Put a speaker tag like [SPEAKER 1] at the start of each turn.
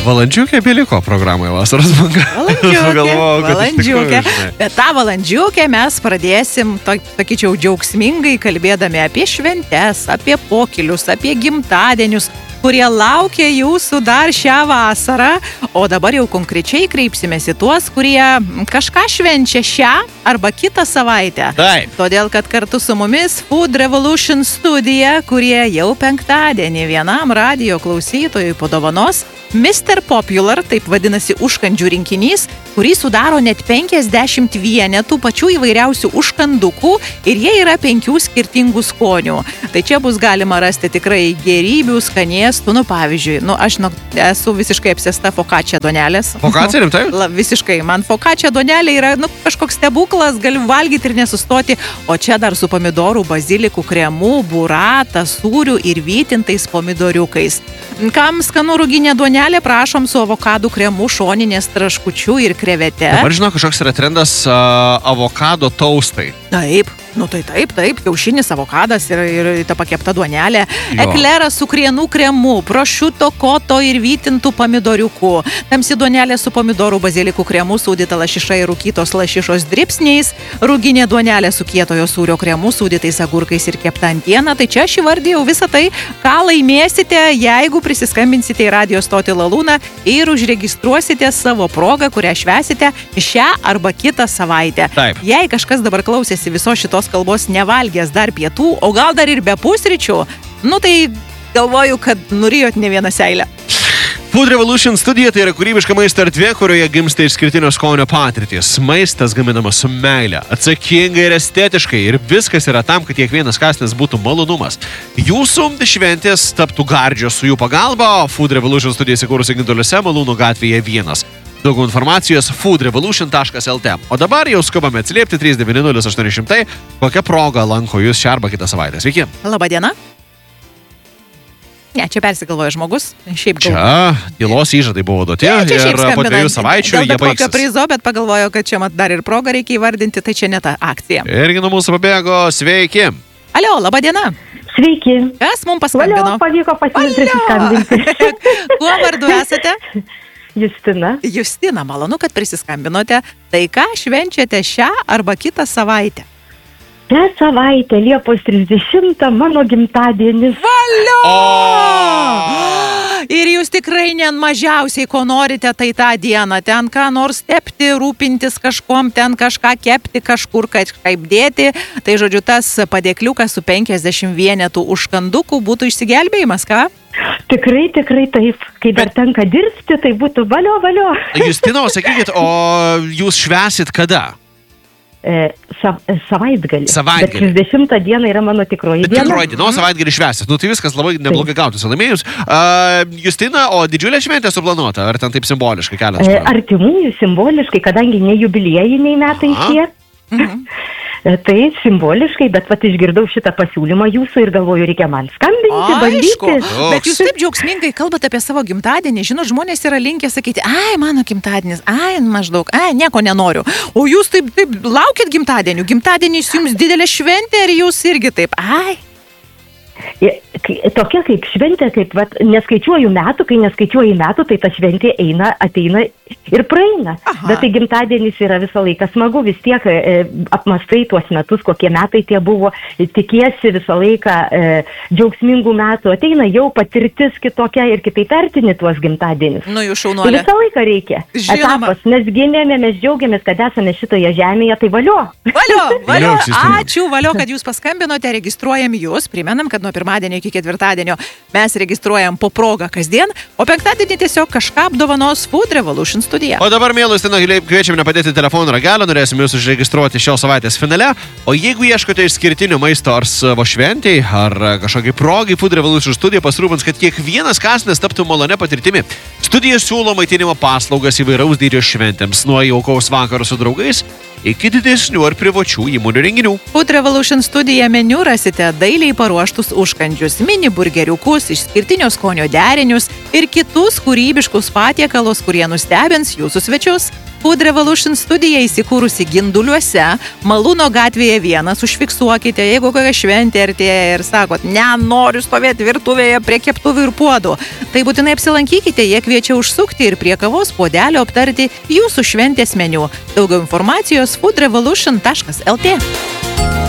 [SPEAKER 1] Valandžiukė beliko programoje Vasaros banga.
[SPEAKER 2] Valandžiukė. Bet tą valandžiukę mes pradėsim, sakyčiau, džiaugsmingai kalbėdami apie šventes, apie pokylius, apie gimtadienius, kurie laukia jūsų dar šią vasarą, o dabar jau konkrečiai kreipsimės į tuos, kurie kažką švenčia šią arba kitą savaitę.
[SPEAKER 1] Taip.
[SPEAKER 2] Todėl, kad kartu su mumis Food Revolution studija, kurie jau penktadienį vienam radijo klausytojui padovanos Mr. Popular, taip vadinasi užkandžių rinkinys, kurį sudaro net 50 vienetų pačių įvairiausių užkandukų ir jie yra 5 skirtingų skonių. Tai čia bus galima rasti tikrai gerybių, skanėstų, pavyzdžiui, aš esu visiškai apsėsta focaccia duonelės.
[SPEAKER 1] Focaccia, rimtai?
[SPEAKER 2] Visiškai. Man focaccia duonelė yra kažkoks stebuklas, galiu valgyti ir nesustoti, o čia dar su pomidorų, bazilikų, kremu, burata, sūrių ir vytintais pomidoriukais. Kam skanu ruginė duonelė, prašom su avokadų kremu, šoninės traškučių ir krevete.
[SPEAKER 1] Dabar žinau, kažkoks yra trendas avokado taustai.
[SPEAKER 2] Taip, taip, kiaušinis, avokadas ir ta pakepta duonelė. Ekleras su krienų kremu, prosciutto, koto ir vytintų pomidoriukų. Tamsi duonelė su pomidorų, bazilikų kremu, sūdyta lašiša ir rūkytos lašišos dribsniais. Ruginė duonelė su kietojo sūrio kremu, sūdytais agurkais ir kepta antiena. Tai čia aš įvardėjau visą tai, ką laimėsite, jeigu prisiskambinsite į radijo stotį Lalūną ir užregistruosite savo progą, kurią švęsite šią arba kitą savaitę.
[SPEAKER 1] Taip.
[SPEAKER 2] Jei kažkas dabar klausėsi visos šitos kalbos nevalgęs dar pietų, o gal dar ir be pusryčių, tai galvoju, kad nurijot ne vieną seilę.
[SPEAKER 1] Food Revolution studija tai yra kūrybiška maisto erdvė, kurioje gimsta išskirtinio skonio patirtys. Maistas gaminamas su meile, atsakingai ir estetiškai ir viskas yra tam, kad kiekvienas kąsnis būtų malonumas. Jūsų šventės taptų gardžios su jų pagalba. Food Revolution studija įsikūrusi Ginduliuose, Malūnų gatvėje 1. Daugiau informacijos foodrevolution.lt. O dabar jau skubame atsiliepti 390 800, kokią progą lanko jūs šią arba kitą savaitę. Sveiki.
[SPEAKER 2] Labą dieną. Ne, čia persigalvoja žmogus. Šiaip
[SPEAKER 1] čia tylos įžadai buvo duoti ir po 2 savaičių jie baigsis.
[SPEAKER 2] Kokio prizo, bet pagalvojo, kad čia dar ir progą reikia įvardinti, tai čia ne ta akcija.
[SPEAKER 1] Irgi nuo mūsų pabėgo. Sveiki.
[SPEAKER 2] Alio, laba diena.
[SPEAKER 3] Sveiki.
[SPEAKER 2] Kas mums paskambino?
[SPEAKER 3] Valio, pavyko prisiskambinti.
[SPEAKER 2] Kuo vardu esate?
[SPEAKER 3] Justina.
[SPEAKER 2] Justina, malonu, kad prisiskambinote. Tai ką švenčiate šią arba kitą savaitę?
[SPEAKER 3] Šią savaitę, Liepos 30, mano gimtadienis.
[SPEAKER 2] Valio! Ir jūs tikrai mažiausiai, ko norite, tai tą dieną. Ten ką nors tepti, rūpintis kažkom, ten kažką kepti, kažkur kažkaip dėti. Tai žodžiu, tas padėkliukas su 50 vienetų užkandukų būtų išsigelbėjimas, ką?
[SPEAKER 3] Tikrai taip. Kai dar tenka dirbti, tai būtų valio.
[SPEAKER 1] Justina, sakykit, o jūs švęsit kada?
[SPEAKER 3] Savaitgalį.
[SPEAKER 1] Bet
[SPEAKER 3] 30 diena yra mano tikroji diena.
[SPEAKER 1] Tikroji diena, savaitgalį švęsit. Tai viskas labai neblogai gautųsi laimėjus. Justina, o didžiulė šventė suplanuota? Ar ten taip simboliškai kelias?
[SPEAKER 3] Artimųjų simboliškai, kadangi ne jubiliejiniai metai šie. Tai simboliškai, bet išgirdau šitą pasiūlymą jūsų ir galvoju, reikia man skambinti, bandyti.
[SPEAKER 2] Bet jūs taip džiaugsmingai kalbate apie savo gimtadienį. Žinot, žmonės yra linkę sakyti, mano gimtadienis, maždaug, nieko nenoriu. O jūs taip laukit gimtadienių. Gimtadienis jums didelė šventė ir jūs irgi taip,
[SPEAKER 3] Tokia kaip šventė, neskaičiuoju metų, kai neskaičiuoju metų, tai ta šventė ateina ir praeina.
[SPEAKER 2] Aha.
[SPEAKER 3] Bet tai gimtadienis yra visą laiką smagu, vis tiek apmastai tuos metus, kokie metai tie buvo, tikiesi visą laiką džiaugsmingų metų, ateina jau patirtis kitokia ir kitaip vertini tuos gimtadienius.
[SPEAKER 2] Jūs šaunuolė.
[SPEAKER 3] Tai visą laiką reikia.
[SPEAKER 2] Žinoma.
[SPEAKER 3] Etapas, mes gimėme, mes džiaugiamės, kad esame šitoje žemėje, tai valio.
[SPEAKER 2] Valio, ačiū, Valio, kad jūs paskambinote, registruojam jūs, primenam, kad nuo pirmadienio iki ketvirtadienio mes registruojam po progą kasdien, o penktadienį tiesiog kažką apdovanos Food Revolution studija.
[SPEAKER 1] O dabar, mielus, kviečiame nepadėti telefonų ragelio, norėsim jūs užregistruoti šios savaitės finale, o jeigu ieškote išskirtinių maisto ar savo šventėj, ar kažkokiai progai, Food Revolution studija pasirūpins, kad kiekvienas kąsnis taptų malone patirtimi. Studija siūlo maitinimo paslaugas įvairaus dydžio šventėms, nuo jaukaus vakaro su draugais iki didesnių ar privačių įmonių renginių.
[SPEAKER 2] Food Revolution studija meniu rasite dailiai paruoštus užkandžius, mini burgeriukus, išskirtinio skonio derinius ir kitus kūrybiškus patiekalus, kurie nustebins jūsų svečius. Food Revolution studija įsikūrusi Ginduliuose, Malūno gatvėje 1. Užfiksuokite, jeigu kokia šventė artėja ir sakot, nenoriu stovėti virtuvėje prie keptuvių ir puodų. Tai būtinai apsilankykite, jie kviečia užsukti ir prie kavos puodelio aptarti jūsų šventės meniu. Daugiau informacijos foodrevolution.lt.